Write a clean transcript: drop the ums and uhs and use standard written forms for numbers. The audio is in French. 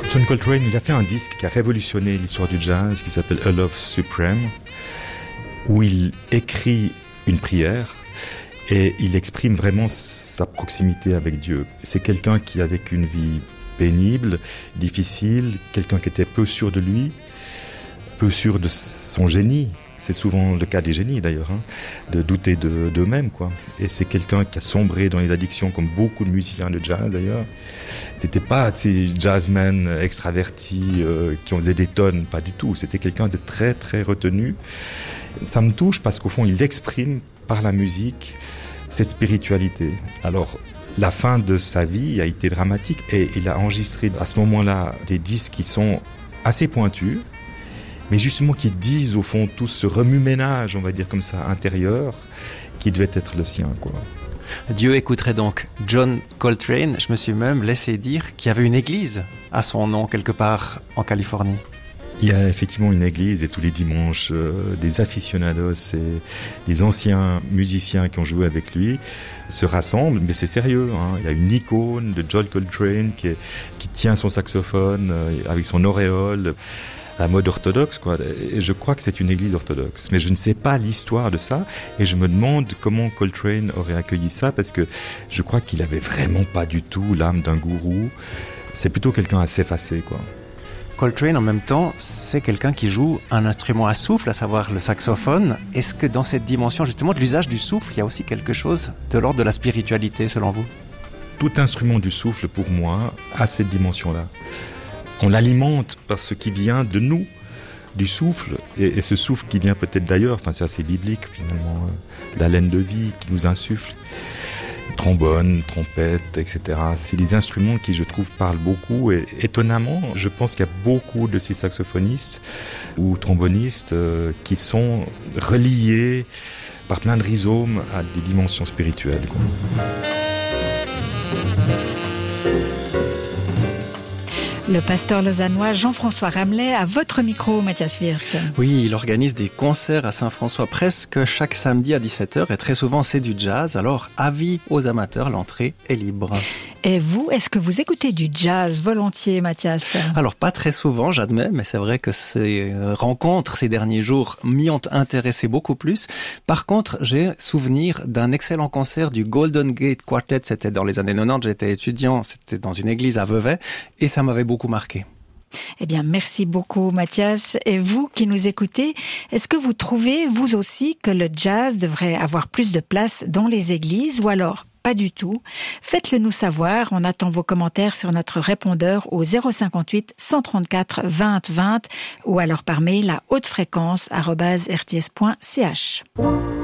John Coltrane, il a fait un disque qui a révolutionné l'histoire du jazz, qui s'appelle A Love Supreme, où il écrit une prière et il exprime vraiment sa proximité avec Dieu. C'est quelqu'un qui a vécu une vie pénible, difficile, quelqu'un qui était peu sûr de lui, peu sûr de son génie. C'est souvent le cas des génies d'ailleurs, de douter d'eux-mêmes, quoi. Et c'est quelqu'un qui a sombré dans les addictions, comme beaucoup de musiciens de jazz d'ailleurs. C'était pas ces jazzmen extravertis qui en faisaient des tonnes, pas du tout. C'était quelqu'un de très très retenu. Ça me touche parce qu'au fond, il exprime par la musique cette spiritualité. Alors, la fin de sa vie a été dramatique et il a enregistré à ce moment-là des disques qui sont assez pointus, mais justement qui disent au fond tout ce remue-ménage, on va dire comme ça, intérieur, qui devait être le sien, quoi. Dieu écouterait donc John Coltrane. Je me suis même laissé dire qu'il y avait une église à son nom quelque part en Californie. Il y a effectivement une église et tous les dimanches, des aficionados et des anciens musiciens qui ont joué avec lui se rassemblent, mais c'est sérieux, hein. Il y a une icône de John Coltrane qui tient son saxophone avec son auréole, à mode orthodoxe, quoi. Et je crois que c'est une église orthodoxe. Mais je ne sais pas l'histoire de ça, et je me demande comment Coltrane aurait accueilli ça, parce que je crois qu'il avait vraiment pas du tout l'âme d'un gourou. C'est plutôt quelqu'un assez effacé, quoi. Coltrane, en même temps, c'est quelqu'un qui joue un instrument à souffle, à savoir le saxophone. Est-ce que dans cette dimension, justement, de l'usage du souffle, il y a aussi quelque chose de l'ordre de la spiritualité, selon vous ? Tout instrument du souffle, pour moi, a cette dimension-là. On l'alimente par ce qui vient de nous, du souffle, et ce souffle qui vient peut-être d'ailleurs, enfin c'est assez biblique finalement, la laine de vie qui nous insuffle, trombone, trompette, etc. C'est des instruments qui, je trouve, parlent beaucoup, et étonnamment, je pense qu'il y a beaucoup de ces saxophonistes ou trombonistes qui sont reliés par plein de rhizomes à des dimensions spirituelles, quoi. Le pasteur lausannois Jean-François Ramlet à votre micro, Mathias Wirtz. Oui, il organise des concerts à Saint-François presque chaque samedi à 17h et très souvent c'est du jazz. Alors, avis aux amateurs, l'entrée est libre. Et vous, est-ce que vous écoutez du jazz volontiers, Mathias ? Alors, pas très souvent, j'admets, mais c'est vrai que ces rencontres ces derniers jours m'y ont intéressé beaucoup plus. Par contre, j'ai souvenir d'un excellent concert du Golden Gate Quartet. C'était dans les années 90, j'étais étudiant, c'était dans une église à Vevey et ça m'avait beaucoup marqué. Eh bien, merci beaucoup, Mathias. Et vous qui nous écoutez, est-ce que vous trouvez, vous aussi, que le jazz devrait avoir plus de place dans les églises ou alors pas du tout? Faites-le nous savoir. On attend vos commentaires sur notre répondeur au 058 134 20 20 ou alors par mail à hautefréquence@rts.ch.